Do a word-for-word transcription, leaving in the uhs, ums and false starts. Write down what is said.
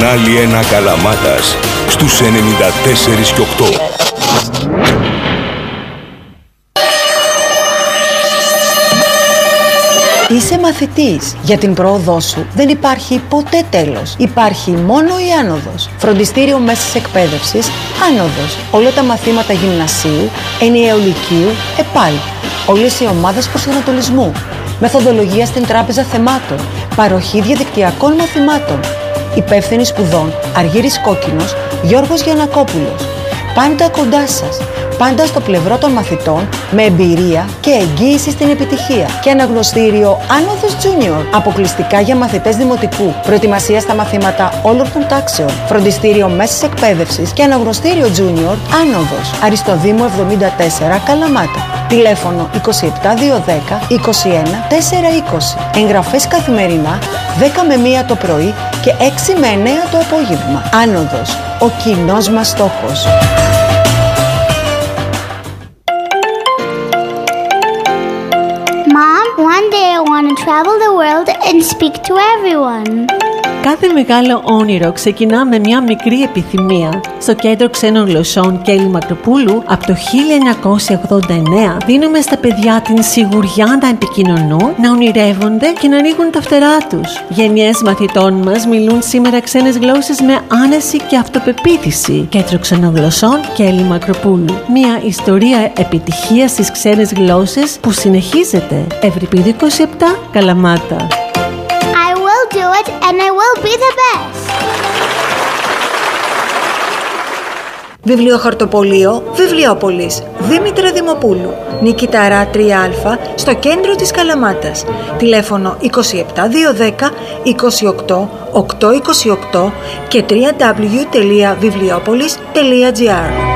Κανάλι ένα Καλαμάτας στους ενενήντα τέσσερα και οκτώ. Είσαι μαθητής. Για την πρόοδό σου δεν υπάρχει ποτέ τέλος. Υπάρχει μόνο η άνοδος. Φροντιστήριο μέσης εκπαίδευσης, άνοδος. Όλα τα μαθήματα γυμνασίου, ενιαίου λυκείου, ΕΠΑΛ. Όλες οι ομάδες προσανατολισμού. Μεθοδολογία στην τράπεζα θεμάτων. Παροχή διαδικτυακών μαθημάτων. Υπεύθυνοι σπουδών Αργύρης Κόκκινος, Γιώργος Γιαννακόπουλος. Πάντα κοντά σας. Πάντα στο πλευρό των μαθητών, με εμπειρία και εγγύηση στην επιτυχία. Και αναγνωστήριο Άνοδος Junior, αποκλειστικά για μαθητές δημοτικού. Προετοιμασία στα μαθήματα όλων των τάξεων. Φροντιστήριο μέσης εκπαίδευσης και αναγνωστήριο Junior Άνοδος. Αριστοδήμου εβδομήντα τέσσερα, Καλαμάτα. Τηλέφωνο είκοσι επτά διακόσια δέκα είκοσι ένα τετρακόσια είκοσι. Εγγραφές καθημερινά δέκα με μία το πρωί και έξι με εννέα το απόγευμα. Άνοδος, ο κοινός μας στόχος. One day I want to travel the world and speak to everyone. Κάθε μεγάλο όνειρο ξεκινά με μια μικρή επιθυμία. Στο Κέντρο Ξένων Γλωσσών Κέλλη Μακροπούλου, από το χίλια εννιακόσια ογδόντα εννέα, δίνουμε στα παιδιά την σιγουριά να επικοινωνούν, να ονειρεύονται και να ανοίγουν τα φτερά τους. Γενιές μαθητών μας μιλούν σήμερα ξένες γλώσσες με άνεση και αυτοπεποίθηση. Κέντρο Ξένων Γλωσσών Κέλλη Μακροπούλου. Μια ιστορία επιτυχίας στις ξένες γλώσσες που συνεχίζεται. Ευρυπίδη είκοσι επτά, Καλαμάτα. Do it and I will be the best. Βιβλιοχαρτοπωλείο Βιβλιόπολης Δήμητρα Δημοπούλου, Νικηταρά τρία α, στο κέντρο της Καλαμάτας. Τηλέφωνο είκοσι επτά διακόσια δέκα είκοσι οκτώ οκτακόσια είκοσι οκτώ και double-u double-u double-u τελεία βιβλιόπολης τελεία τζι άρ.